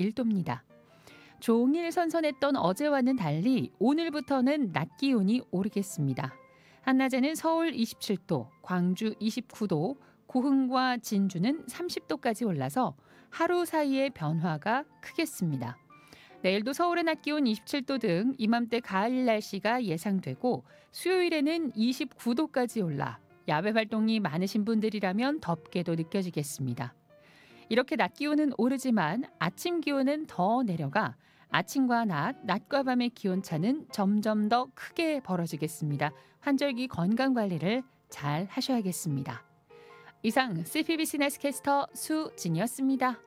21도입니다. 종일 선선했던 어제와는 달리 오늘부터는 낮 기온이 오르겠습니다. 한낮에는 서울 27도, 광주 29도, 고흥과 진주는 30도까지 올라서 하루 사이의 변화가 크겠습니다. 내일도 서울의 낮 기온 27도 등 이맘때 가을 날씨가 예상되고 수요일에는 29도까지 올라 야외 활동이 많으신 분들이라면 덥게도 느껴지겠습니다. 이렇게 낮 기온은 오르지만 아침 기온은 더 내려가 아침과 낮과 밤의 기온차는 점점 더 크게 벌어지겠습니다. 환절기 건강 관리를 잘 하셔야겠습니다. 이상 CPBC 넷스캐스터 수진이었습니다.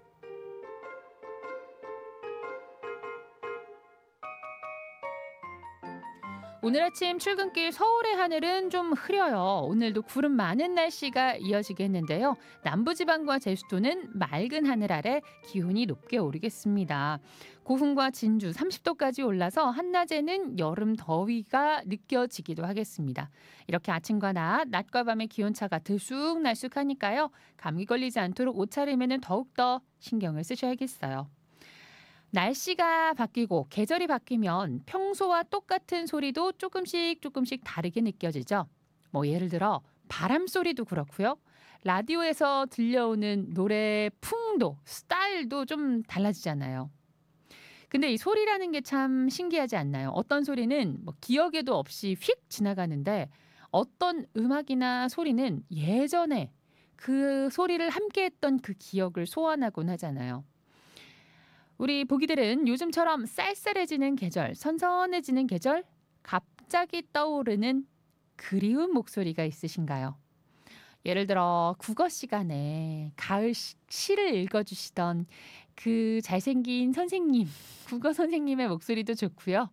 오늘 아침 출근길 서울의 하늘은 좀 흐려요. 오늘도 구름 많은 날씨가 이어지겠는데요. 남부지방과 제주도는 맑은 하늘 아래 기온이 높게 오르겠습니다. 고흥과 진주 30도까지 올라서 한낮에는 여름 더위가 느껴지기도 하겠습니다. 이렇게 아침과 낮과 밤의 기온차가 들쑥날쑥하니까요. 감기 걸리지 않도록 옷차림에는 더욱더 신경을 쓰셔야겠어요. 날씨가 바뀌고 계절이 바뀌면 평소와 똑같은 소리도 조금씩 다르게 느껴지죠. 예를 들어 바람 소리도 그렇고요. 라디오에서 들려오는 노래 풍도, 스타일도 좀 달라지잖아요. 근데 이 소리라는 게 참 신기하지 않나요? 어떤 소리는 기억에도 없이 휙 지나가는데 어떤 음악이나 소리는 예전에 그 소리를 함께했던 그 기억을 소환하곤 하잖아요. 우리 보기들은 요즘처럼 쌀쌀해지는 계절, 선선해지는 계절, 갑자기 떠오르는 그리운 목소리가 있으신가요? 예를 들어 국어 시간에 가을 시를 읽어주시던 그 잘생긴 선생님, 국어 선생님의 목소리도 좋고요.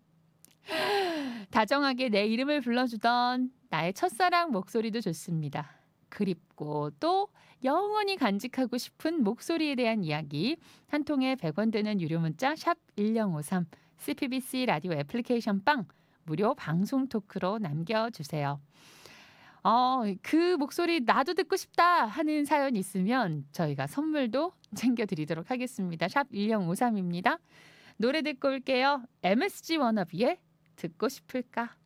다정하게 내 이름을 불러주던 나의 첫사랑 목소리도 좋습니다. 그립고 또 영원히 간직하고 싶은 목소리에 대한 이야기 한 통에 100원 드는 유료 문자 샵 1053 CPBC 라디오 애플리케이션 빵 무료 방송 토크로 남겨주세요. 그 목소리 나도 듣고 싶다 하는 사연 있으면 저희가 선물도 챙겨드리도록 하겠습니다. 샵 1053입니다. 노래 듣고 올게요. MSG 워너비의 듣고 싶을까?